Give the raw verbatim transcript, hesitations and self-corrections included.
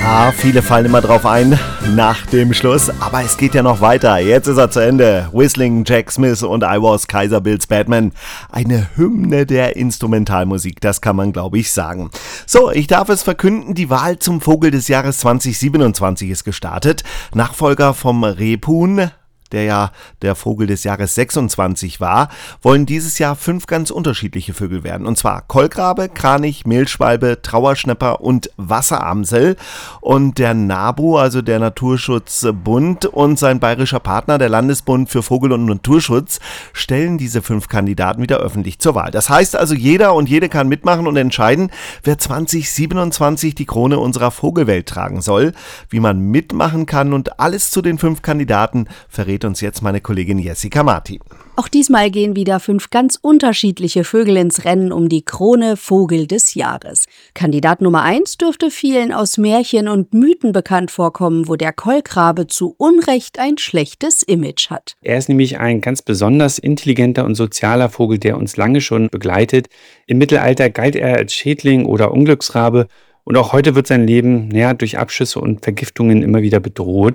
Ah, viele fallen immer drauf ein, nach dem Schluss, aber es geht ja noch weiter. Jetzt ist er zu Ende. Whistling Jack Smith und I Was Kaiser Bills Batman. Eine Hymne der Instrumentalmusik, das kann man, glaube ich, sagen. So, ich darf es verkünden, die Wahl zum Vogel des Jahres zwanzig siebenundzwanzig ist gestartet. Nachfolger vom Rebhuhn, der ja der Vogel des Jahres sechsundzwanzig war, wollen dieses Jahr fünf ganz unterschiedliche Vögel werden. Und zwar Kolkrabe, Kranich, Mehlschwalbe, Trauerschnäpper und Wasseramsel. Und der NABU, also der Naturschutzbund und sein bayerischer Partner, der Landesbund für Vogel- und Naturschutz, stellen diese fünf Kandidaten wieder öffentlich zur Wahl. Das heißt also, jeder und jede kann mitmachen und entscheiden, wer zwanzig siebenundzwanzig die Krone unserer Vogelwelt tragen soll. Wie man mitmachen kann und alles zu den fünf Kandidaten verrät uns jetzt meine Kollegin Jessica Martin. Auch diesmal gehen wieder fünf ganz unterschiedliche Vögel ins Rennen um die Krone Vogel des Jahres. Kandidat Nummer eins dürfte vielen aus Märchen und Mythen bekannt vorkommen, wo der Kolkrabe zu Unrecht ein schlechtes Image hat. Er ist nämlich ein ganz besonders intelligenter und sozialer Vogel, der uns lange schon begleitet. Im Mittelalter galt er als Schädling oder Unglücksrabe. Und auch heute wird sein Leben naja, durch Abschüsse und Vergiftungen immer wieder bedroht.